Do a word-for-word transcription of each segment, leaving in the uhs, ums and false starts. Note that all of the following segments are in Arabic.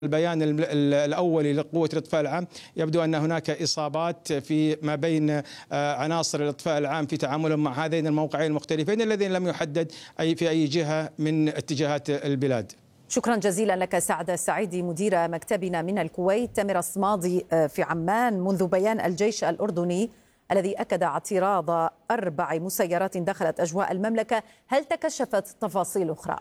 البيان الأولي لقوة الإطفاء العام يبدو أن هناك إصابات في ما بين عناصر الإطفاء العام في تعاملهم مع هذين الموقعين المختلفين الذين لم يحدد أي في أي جهة من اتجاهات البلاد. شكرا جزيلا لك سعد السعيدي مدير مكتبنا من الكويت. تامر الصمادي في عمان، منذ بيان الجيش الأردني الذي أكد اعتراض أربع مسيرات دخلت أجواء المملكة، هل تكشفت تفاصيل أخرى؟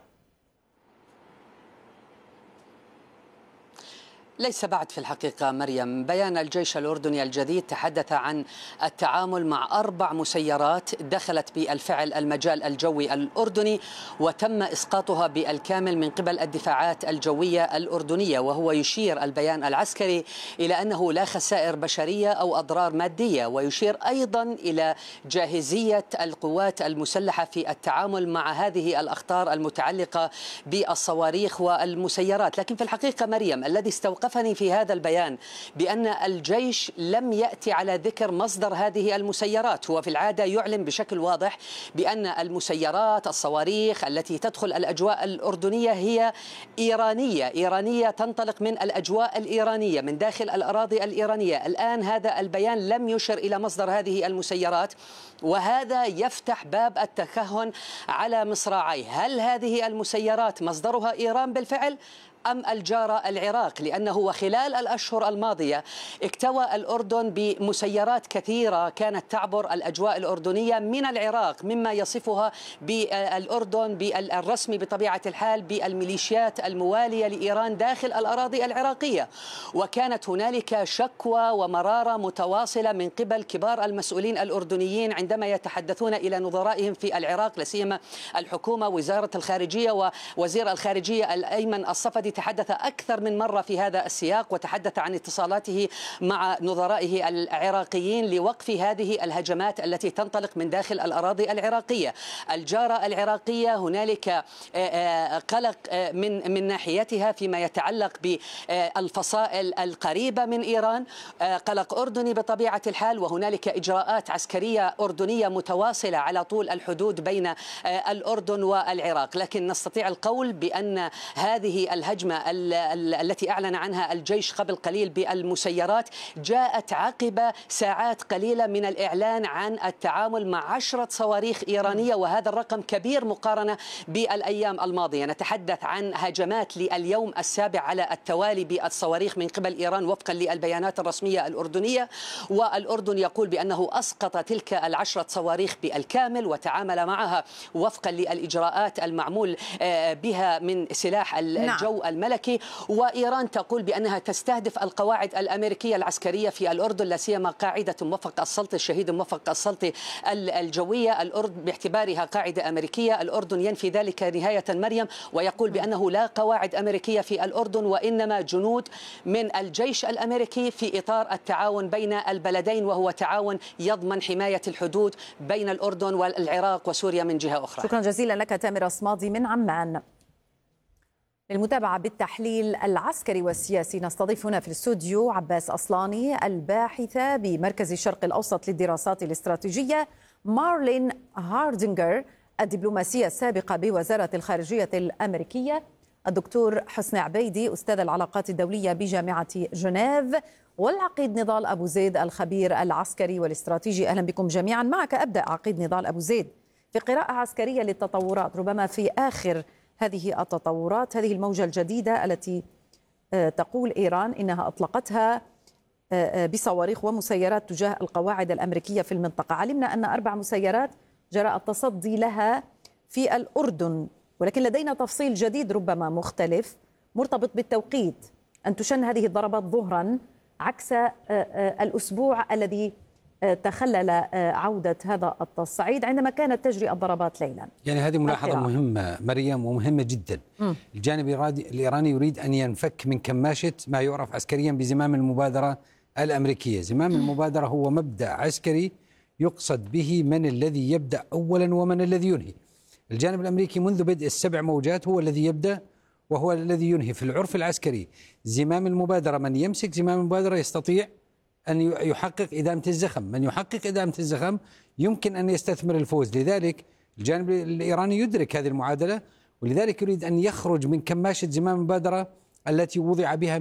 ليس بعد في الحقيقة مريم. بيان الجيش الأردني الجديد تحدث عن التعامل مع أربع مسيرات دخلت بالفعل المجال الجوي الأردني وتم إسقاطها بالكامل من قبل الدفاعات الجوية الأردنية، وهو يشير البيان العسكري إلى أنه لا خسائر بشرية أو أضرار مادية، ويشير أيضا إلى جاهزية القوات المسلحة في التعامل مع هذه الأخطار المتعلقة بالصواريخ والمسيرات. لكن في الحقيقة مريم، الذي استوقف في هذا البيان بأن الجيش لم يأتي على ذكر مصدر هذه المسيرات. هو في العادة يعلن بشكل واضح بأن المسيرات الصواريخ التي تدخل الأجواء الأردنية هي إيرانية إيرانية تنطلق من الأجواء الإيرانية من داخل الأراضي الإيرانية. الآن هذا البيان لم يشر إلى مصدر هذه المسيرات، وهذا يفتح باب التكهن على مصراعيه. هل هذه المسيرات مصدرها إيران بالفعل أم الجارة العراق؟ لأنه وخلال الأشهر الماضية اكتوى الأردن بمسيرات كثيرة كانت تعبر الأجواء الأردنية من العراق، مما يصفها بالأردن بالرسمي بطبيعة الحال بالميليشيات الموالية لإيران داخل الأراضي العراقية. وكانت هنالك شكوى ومرارة متواصلة من قبل كبار المسؤولين الأردنيين عندما يتحدثون إلى نظرائهم في العراق، لاسيما الحكومة، وزارة الخارجية ووزير الخارجية الأيمن الصفدي تحدث أكثر من مرة في هذا السياق، وتحدث عن اتصالاته مع نظرائه العراقيين لوقف هذه الهجمات التي تنطلق من داخل الأراضي العراقية. الجارة العراقية هنالك قلق من من ناحيتها فيما يتعلق بالفصائل القريبة من إيران، قلق أردني بطبيعة الحال، وهنالك إجراءات عسكرية أردنية متواصلة على طول الحدود بين الأردن والعراق. لكن نستطيع القول بأن هذه الهجمة التي أعلن عنها الجيش قبل قليل بالمسيرات جاءت عقب ساعات قليلة من الإعلان عن التعامل مع عشرة صواريخ إيرانية، وهذا الرقم كبير مقارنة بالأيام الماضية. نتحدث عن هجمات لليوم السابع على التوالي بالصواريخ من قبل إيران وفقا للبيانات الرسمية الأردنية، والأردن يقول بأنه أسقط تلك العشرة صواريخ بالكامل وتعامل معها وفقا للإجراءات المعمول بها من سلاح الجو الملكي. وإيران تقول بأنها تستهدف القواعد الأمريكية العسكرية في الأردن، لا سيما قاعدة موفق السلطي الشهيد موفق السلطي الجوية الأردن باعتبارها قاعدة أمريكية. الأردن ينفي ذلك نهاية مريم، ويقول بأنه لا قواعد أمريكية في الأردن، وإنما جنود من الجيش الأمريكي في إطار التعاون بين البلدين، وهو تعاون يضمن حماية الحدود بين الأردن والعراق وسوريا من جهة أخرى. شكرا جزيلا لك تامر الصمادي من عمان. للمتابعة بالتحليل العسكري والسياسي نستضيف هنا في الاستوديو عباس أصلاني، الباحثة بمركز الشرق الأوسط للدراسات الاستراتيجية، مارلين هاردينجر الدبلوماسية السابقة بوزارة الخارجية الأمريكية، الدكتور حسن عبيدي أستاذ العلاقات الدولية بجامعة جنيف، والعقيد نضال أبو زيد الخبير العسكري والاستراتيجي. أهلا بكم جميعا. معك أبدأ عقيد نضال أبو زيد، في قراءة عسكرية للتطورات ربما في آخر هذه التطورات، هذه الموجة الجديدة التي تقول إيران إنها أطلقتها بصواريخ ومسيرات تجاه القواعد الأمريكية في المنطقة. علمنا أن أربع مسيرات جرى التصدي لها في الأردن، ولكن لدينا تفصيل جديد ربما مختلف مرتبط بالتوقيت، أن تشن هذه الضربات ظهرا عكس الأسبوع الذي تخلل عودة هذا التصعيد عندما كانت تجري الضربات ليلا. يعني هذه ملاحظة مهمة مريم ومهمة جدا. م. الجانب الإيراني يريد أن ينفك من كماشة ما يعرف عسكريا بزمام المبادرة الأمريكية. زمام المبادرة هو مبدأ عسكري يقصد به من الذي يبدأ أولا ومن الذي ينهي. الجانب الأمريكي منذ بدء السبع موجات هو الذي يبدأ وهو الذي ينهي. في العرف العسكري زمام المبادرة، من يمسك زمام المبادرة يستطيع أن يحقق إدامة الزخم، من يحقق إدامة الزخم يمكن أن يستثمر الفوز. لذلك الجانب الإيراني يدرك هذه المعادلة، ولذلك يريد أن يخرج من كماشة زمام المبادرة التي وضع بها